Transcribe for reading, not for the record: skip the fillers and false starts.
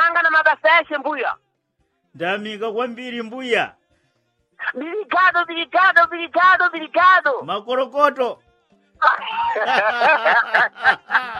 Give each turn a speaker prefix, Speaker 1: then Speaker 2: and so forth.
Speaker 1: manga na mabasa yashe mbuya.
Speaker 2: Ndamika kwambiri mbuya.
Speaker 1: Obrigado.
Speaker 2: Makorokoto.